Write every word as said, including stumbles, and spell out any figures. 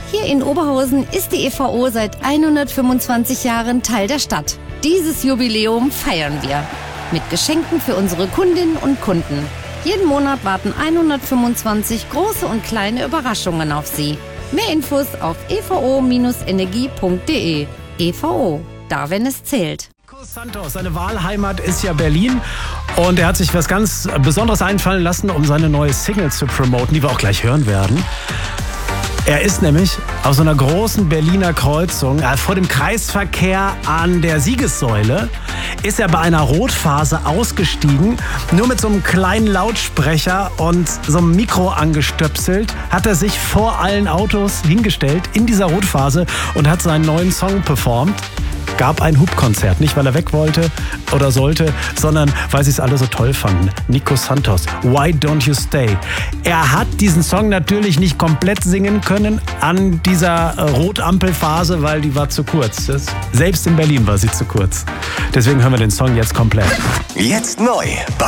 Hier in Oberhausen ist die E V O seit hundertfünfundzwanzig Jahren Teil der Stadt. Dieses Jubiläum feiern wir mit Geschenken für unsere Kundinnen und Kunden. Jeden Monat warten hundertfünfundzwanzig große und kleine Überraschungen auf Sie. Mehr Infos auf e v o Bindestrich energie punkt de. E V O, da wenn es zählt. Nico Santos, seine Wahlheimat ist ja Berlin und er hat sich was ganz Besonderes einfallen lassen, um seine neue Single zu promoten, die wir auch gleich hören werden. Er ist nämlich auf so einer großen Berliner Kreuzung, äh, vor dem Kreisverkehr an der Siegessäule, ist er bei einer Rotphase ausgestiegen, nur mit so einem kleinen Lautsprecher und so einem Mikro angestöpselt, hat er sich vor allen Autos hingestellt in dieser Rotphase und hat seinen neuen Song performt. Gab ein Hupkonzert, nicht weil er weg wollte oder sollte, sondern weil sie es alle so toll fanden. Nico Santos, Why Don't You Stay? Er hat diesen Song natürlich nicht komplett singen können an dieser Rotampelphase, weil die war zu kurz. Das, selbst in Berlin war sie zu kurz. Deswegen hören wir den Song jetzt komplett. Jetzt neu bei